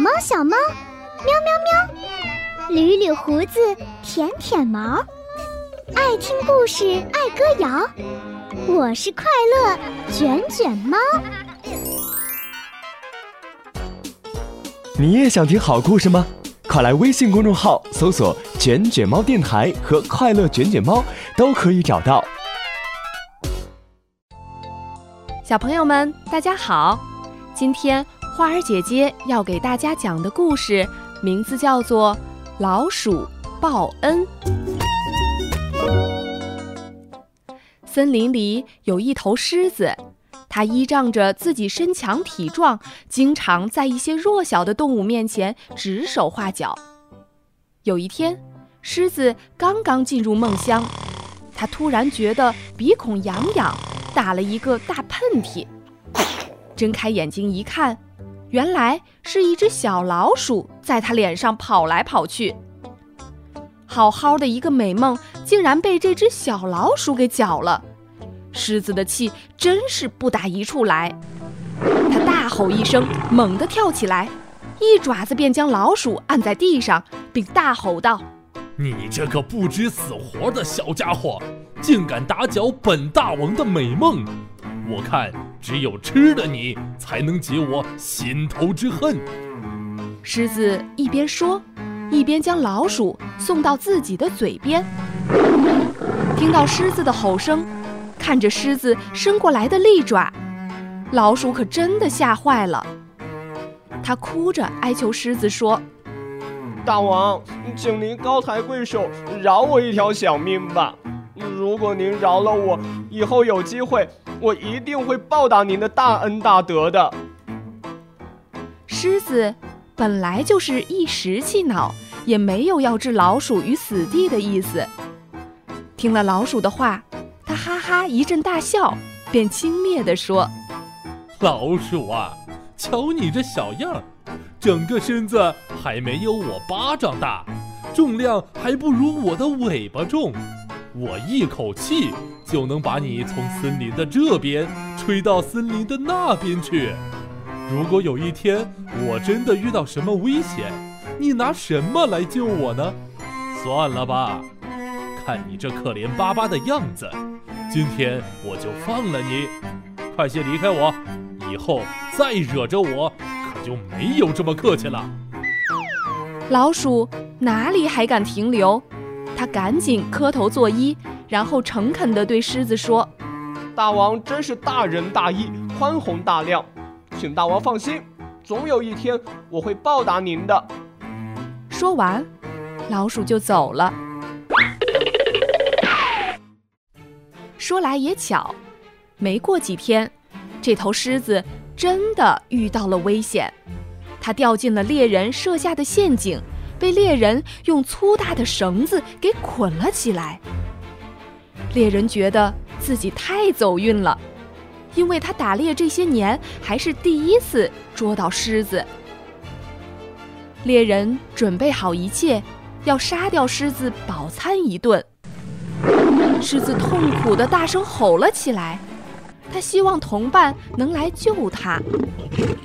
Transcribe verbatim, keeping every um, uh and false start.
猫小猫，喵喵喵，捋捋胡子，舔舔毛，爱听故事，爱歌谣，我是快乐卷卷猫。 你也想听好故事吗？快来微信公众号搜索卷卷猫电台和快乐卷卷猫，都可以找到。 小朋友们大家好，今天花儿姐姐要给大家讲的故事名字叫做老鼠报恩。森林里有一头狮子，它依仗着自己身强体壮，经常在一些弱小的动物面前指手画脚。有一天，狮子刚刚进入梦乡，它突然觉得鼻孔痒痒，打了一个大喷嚏。睁开眼睛一看，原来是一只小老鼠在它脸上跑来跑去。好好的一个美梦，竟然被这只小老鼠给搅了。狮子的气真是不打一处来，它大吼一声，猛地跳起来，一爪子便将老鼠按在地上，并大吼道： 你这个不知死活的小家伙，竟敢打搅本大王的美梦！我看只有吃了你，才能解我心头之恨。 狮子一边说，一边将老鼠送到自己的嘴边。听到狮子的吼声，看着狮子伸过来的利爪，老鼠可真的吓坏了。他哭着哀求狮子说： 大王，请您高抬贵手，饶我一条小命吧。如果您饶了我，以后有机会，我一定会报答您的大恩大德的。 狮子本来就是一时气恼，也没有要置老鼠于死地的意思。听了老鼠的话，他哈哈一阵大笑，便轻蔑地说： 老鼠啊，瞧你这小样，整个身子还没有我巴掌大，重量还不如我的尾巴重，我一口气就能把你从森林的这边吹到森林的那边去。如果有一天我真的遇到什么危险，你拿什么来救我呢？算了吧，看你这可怜巴巴的样子，今天我就放了你，快些离开我，以后再惹着我，可就没有这么客气了。 老鼠哪里还敢停留？他赶紧磕头作揖，然后诚恳地对狮子说： 大王真是大仁大义，宽宏大量，请大王放心，总有一天我会报答您的。 说完，老鼠就走了。说来也巧，没过几天，这头狮子真的遇到了危险，它掉进了猎人设下的陷阱，被猎人用粗大的绳子给捆了起来。猎人觉得自己太走运了，因为他打猎这些年还是第一次捉到狮子。猎人准备好一切，要杀掉狮子饱餐一顿。狮子痛苦地大声吼了起来，他希望同伴能来救他。